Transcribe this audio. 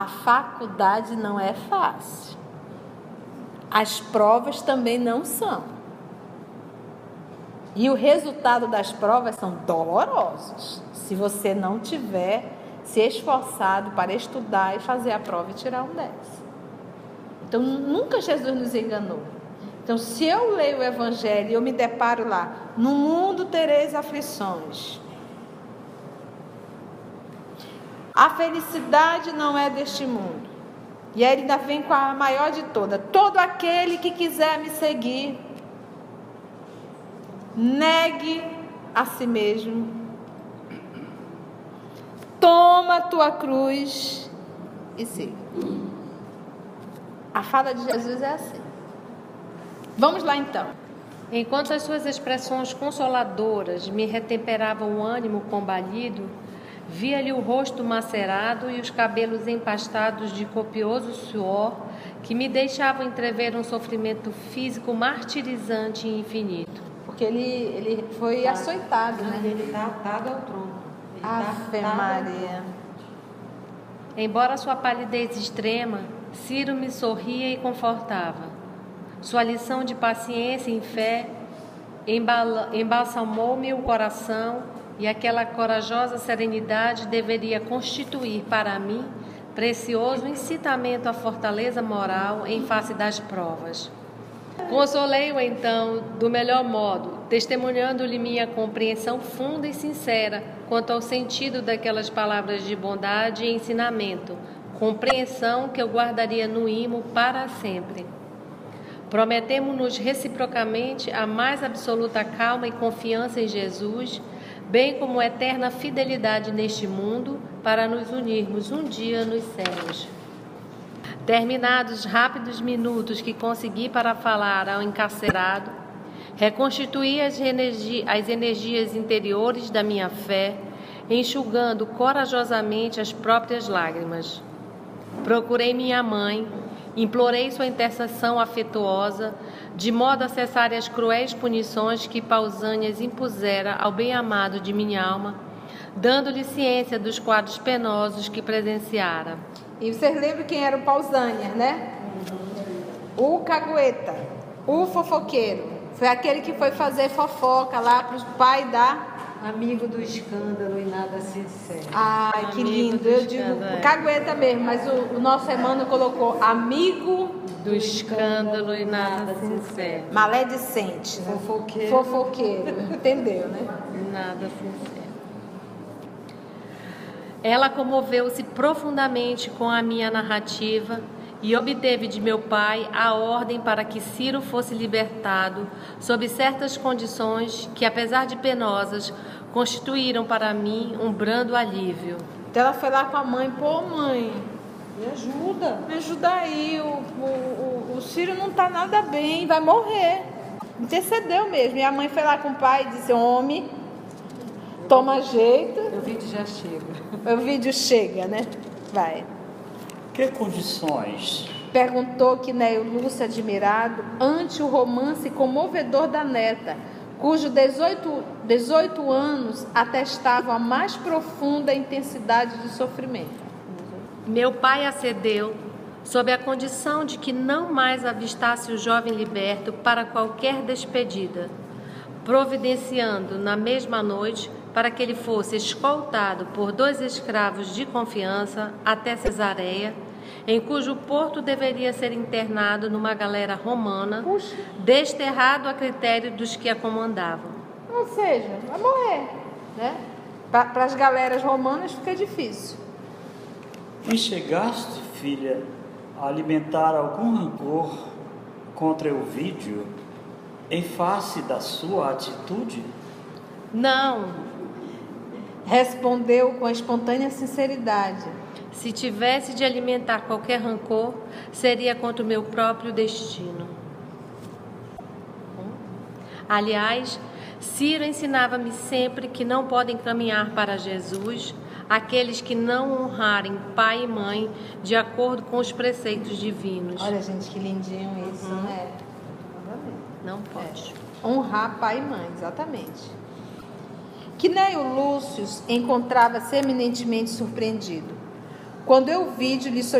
A faculdade não é fácil. As provas também não são. E o resultado das provas são dolorosos, se você não tiver se esforçado para estudar e fazer a prova e tirar um 10. Então, nunca Jesus nos enganou. Então, se eu leio o Evangelho e eu me deparo lá, no mundo tereis aflições. A felicidade não é deste mundo. E aí ele ainda vem com a maior de todas. Todo aquele que quiser me seguir, negue a si mesmo, toma a tua cruz e siga. A fala de Jesus é assim. Vamos lá então. Enquanto as suas expressões consoladoras me retemperavam o ânimo combalido, via-lhe o rosto macerado e os cabelos empastados de copioso suor que me deixavam entrever um sofrimento físico martirizante e infinito. Porque ele foi açoitado, né? Ele está atado ao trono. Ave Maria. Embora sua palidez extrema, Ciro me sorria e confortava. Sua lição de paciência e fé embalsamou-me o coração, e aquela corajosa serenidade deveria constituir para mim precioso incitamento à fortaleza moral em face das provas. Consolei-o então do melhor modo, testemunhando-lhe minha compreensão funda e sincera quanto ao sentido daquelas palavras de bondade e ensinamento, compreensão que eu guardaria no imo para sempre. Prometemo-nos reciprocamente a mais absoluta calma e confiança em Jesus, bem como eterna fidelidade neste mundo, para nos unirmos um dia nos céus. Terminados rápidos minutos que consegui para falar ao encarcerado, reconstituí as energias interiores da minha fé, enxugando corajosamente as próprias lágrimas. Procurei minha mãe, implorei sua intercessão afetuosa, de modo a cessar as cruéis punições que Pausânias impusera ao bem-amado de minha alma, dando-lhe ciência dos quadros penosos que presenciara. E vocês lembram quem era o Pausânias, né? O cagueta, o fofoqueiro. Foi aquele que foi fazer fofoca lá para os pais da... Amigo do escândalo e nada sincero. Ai, que lindo. Eu digo cagueta mesmo, mas o nosso Emmanuel colocou amigo do escândalo e nada sincero. Maledicente, né? Fofoqueiro. Entendeu, né? Nada sincero. Ela comoveu-se profundamente com a minha narrativa e obteve de meu pai a ordem para que Ciro fosse libertado sob certas condições que, apesar de penosas, constituíram para mim um brando alívio. Então ela foi lá com a mãe, pô mãe, me ajuda aí, o Ciro não está nada bem, vai morrer. Intercedeu mesmo, e a mãe foi lá com o pai e disse, homem, toma jeito. O vídeo já chega. O vídeo chega, né? Vai. Que condições? Perguntou Quinéio Lúcio admirado ante o romance comovedor da neta, cujo 18 anos atestavam a mais profunda intensidade de sofrimento. Meu pai acedeu, sob a condição de que não mais avistasse o jovem liberto para qualquer despedida, providenciando na mesma noite para que ele fosse escoltado por 2 escravos de confiança até Cesareia, em cujo porto deveria ser internado numa galera romana, desterrado a critério dos que a comandavam. Ou seja, vai morrer, né? Para as galeras romanas fica difícil. E chegaste, filha, a alimentar algum rancor contra Ovídio em face da sua atitude? Não. Respondeu com espontânea sinceridade. Se tivesse de alimentar qualquer rancor, seria contra o meu próprio destino. Aliás, Ciro ensinava-me sempre que não podem caminhar para Jesus aqueles que não honrarem pai e mãe de acordo com os preceitos divinos. Olha, gente, que lindinho isso, né? Não pode. Honrar pai e mãe, exatamente. Quinéio Lúcio encontrava-se eminentemente surpreendido. Quando Euvídio lhe